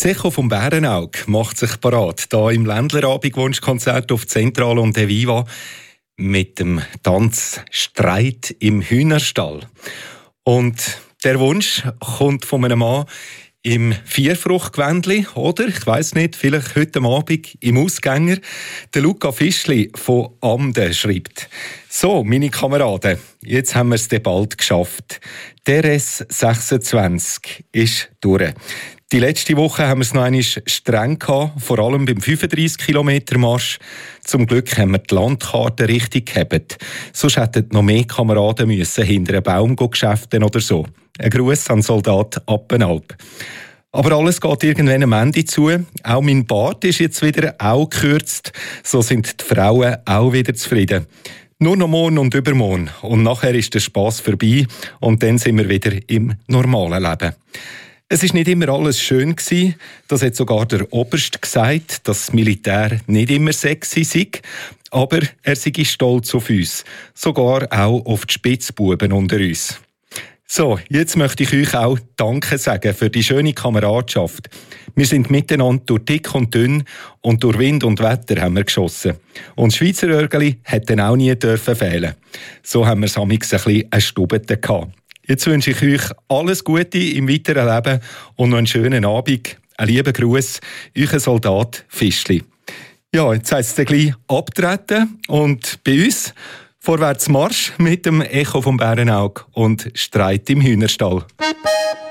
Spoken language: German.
Das Echo vom Bärenaug macht sich parat, hier im Ländlerabendwunschkonzert auf Zentrale und der Viva mit dem Tanz «Streit im Hühnerstall». Und der Wunsch kommt von einem Mann im Vierfruchtgewändli, oder? Ich weiss nicht, vielleicht heute Abend im Ausgänger. Der Luca Fischli von Amden schreibt: «So, meine Kameraden, jetzt haben wir es bald geschafft. Der S26 ist durch. Die letzte Woche haben wir es noch einmal streng gehabt, vor allem beim 35-Kilometer-Marsch. Zum Glück haben wir die Landkarte richtig gehabt. Sonst hätten noch mehr Kameraden müssen hinter einem Baum geschäften oder so. Ein Gruß an Soldat Appenalp. Aber alles geht irgendwann am Ende zu. Auch mein Bart ist jetzt wieder auch gekürzt. So sind die Frauen auch wieder zufrieden. Nur noch morgen und übermorgen. Und nachher ist der Spass vorbei und dann sind wir wieder im normalen Leben.» Es ist nicht immer alles schön gewesen. Das hat sogar der Oberst gesagt, dass das Militär nicht immer sexy sei. Aber er sei stolz auf uns. Sogar auch auf die Spitzbuben unter uns. So, jetzt möchte ich euch auch Danke sagen für die schöne Kameradschaft. Wir sind miteinander durch dick und dünn und durch Wind und Wetter haben wir geschossen. Und das Schweizer Örgeli hat dann auch nie dürfen fehlen. So haben wir es amigs ein bisschen eine Stubete gehabt. Jetzt wünsche ich euch alles Gute im weiteren Leben und noch einen schönen Abend. Einen lieben Gruß, euer Soldat Fischli. Ja, jetzt heisst es gleich abtreten und bei uns vorwärts Marsch mit dem Echo vom Bärenaug und Streit im Hühnerstall.